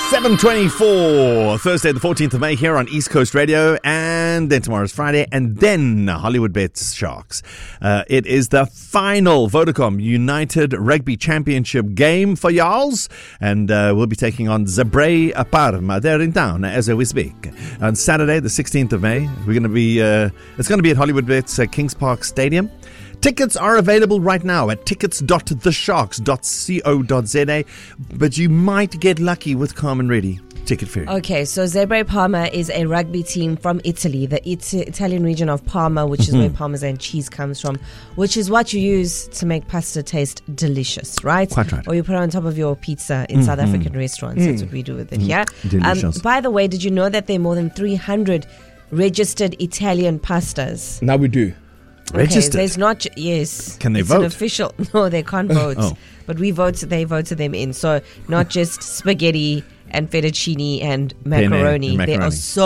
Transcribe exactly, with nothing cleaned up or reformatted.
seven twenty-four, Thursday the fourteenth of May here on East Coast Radio, and then tomorrow's Friday, and then Hollywood Bets Sharks. Uh, it is the final Vodacom United Rugby Championship game for y'alls, and uh, we'll be taking on Zebre Parma. They're in town as we speak. On Saturday the sixteenth of May, we're going to be, uh, it's going to be at Hollywood Bets uh, Kings Park Stadium. Tickets are available right now at tickets dot the sharks dot co dot za, but you might get lucky with Carmen Reddy Ticket Fair. Okay, so Zebre Parma is a rugby team from Italy, the it- Italian region of Parma, which is mm-hmm. where Parmesan cheese comes from, which is what you use to make pasta taste delicious, right? Quite right. Or you put it on top of your pizza in mm-hmm. South African restaurants. Mm. That's what we do with it here. Mm. Delicious. Um, by the way, did you know that there are more than three hundred registered Italian pastas? Now we do. Registered? Okay, there's not, yes. Can they it's vote? An official, no, they can't vote. Oh. But we vote, they voted them in. So not just spaghetti and fettuccine and macaroni. and macaroni. There are so